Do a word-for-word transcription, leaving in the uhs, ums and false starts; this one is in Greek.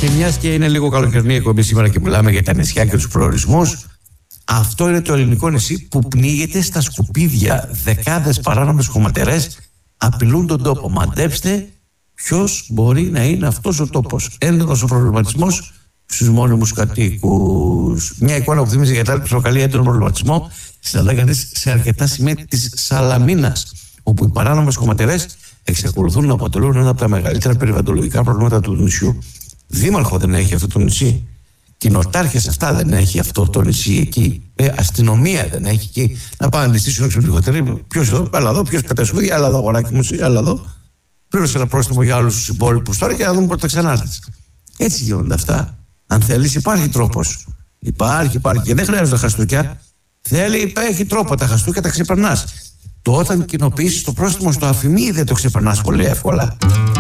Και μιας και είναι λίγο καλοκαιρινή εκπομπή σήμερα και μιλάμε για τα νησιά και τους προορισμούς, αυτό είναι το ελληνικό νησί που πνίγεται στα σκουπίδια. Δεκάδες παράνομες χωματερές απειλούν τον τόπο. Μαντέψτε ποιος μπορεί να είναι αυτός ο τόπος. Έντονος ο προβληματισμός στους μόνιμους κατοίκους. Μια εικόνα που θυμίζει για τα άλλη προκαλεί έντονο προβληματισμό συναλλαγές σε αρκετά σημεία της Σαλαμίνας, όπου οι παράνομες χωματερές εξακολουθούν να αποτελούν ένα από τα μεγαλύτερα περιβαλλοντολογικά προβλήματα του νησιού. Δήμαρχο δεν έχει αυτό το νησί. Κοινοτάρχες αυτά δεν έχει αυτό το νησί εκεί. Ε, αστυνομία δεν έχει εκεί. Να πάνε να ληστήσουν έξω από τη χωματερή. Ποιος εδώ, έλα εδώ, ποιος πετασούδι, έλα εδώ, αγοράκι μου, έλα εδώ. Πλήρωσε ένα πρόστιμο για όλους τους υπόλοιπους τώρα και να δούμε πότε θα ξανάρθεις. Έτσι γίνονται αυτά. Αν θέλεις, υπάρχει τρόπος. Υπάρχει, υπάρχει. Και δεν χρειάζονται χαστούκια. Θέλει, έχει τρόπο. Τα χαστούκια τα ξεπερνάς. Το όταν κοινοποιήσεις το πρόστιμο στο αφημί δεν το ξεπερνάς πολύ εύκολα.